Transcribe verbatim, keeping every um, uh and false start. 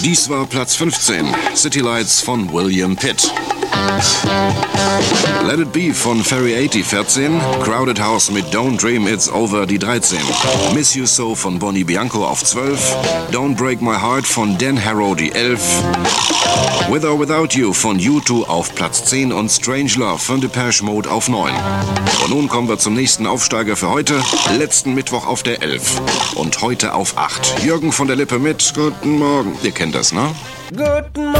Dies war Platz fünfzehn, City Lights von William Pitt. Let It Be von Ferry eighty, vierzehn. Crowded House mit Don't Dream It's Over, die dreizehn. Miss You So von Bonnie Bianco auf zwölf. Don't Break My Heart von Dan Harrow, die elf. With or Without You von U zwei auf Platz zehn und Strange Love von Depeche Mode auf neun. Und nun kommen wir zum nächsten Aufsteiger für heute. Letzten Mittwoch auf der elf. Und heute auf acht. Jürgen von der Lippe mit Guten Morgen. Ihr kennt das, ne? Guten Morgen.